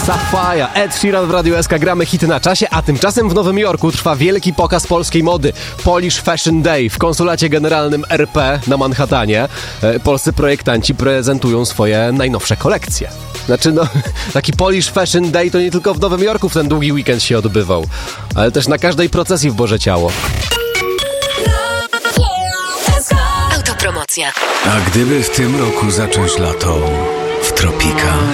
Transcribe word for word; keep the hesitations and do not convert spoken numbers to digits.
Sapphire, Ed Sheeran w Radiu S K, gramy hity na czasie, a tymczasem w Nowym Jorku trwa wielki pokaz polskiej mody. Polish Fashion Day w konsulacie generalnym R P na Manhattanie. Polscy projektanci prezentują swoje najnowsze kolekcje. Znaczy no, taki Polish Fashion Day to nie tylko w Nowym Jorku w ten długi weekend się odbywał, ale też na każdej procesji w Boże Ciało. Autopromocja. A gdyby w tym roku zacząć lato w tropikach?